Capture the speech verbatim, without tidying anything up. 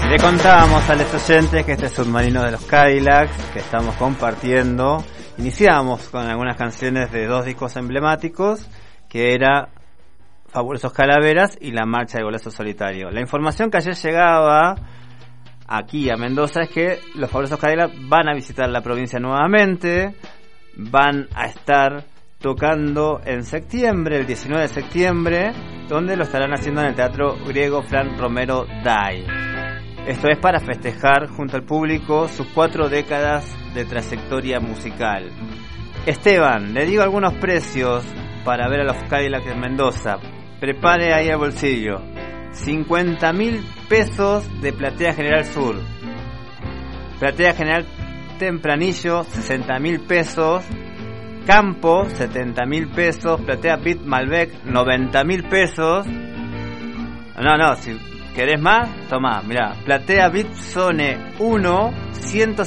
Le contábamos a los oyentes que este submarino de los Cadillacs que estamos compartiendo, iniciamos con algunas canciones de dos discos emblemáticos, que era Fabulosos Calaveras y La Marcha del Goloso Solitario. La información que ayer llegaba aquí a Mendoza es que los Fabulosos Cadillacs van a visitar la provincia nuevamente, van a estar tocando en septiembre, el diecinueve de septiembre, donde lo estarán haciendo en el Teatro Griego Fran Romero Day. Esto es para festejar junto al público sus cuatro décadas de trayectoria musical. Esteban, le digo algunos precios para ver a los Cadillacs en Mendoza. Prepare ahí el bolsillo. cincuenta mil pesos de Platea General Sur. Platea General Tempranillo, sesenta mil pesos. Campo, setenta mil pesos. Platea Pit Malbec, noventa mil pesos. No, no, si querés más, tomá, mirá. Platea Beat Zone uno, ciento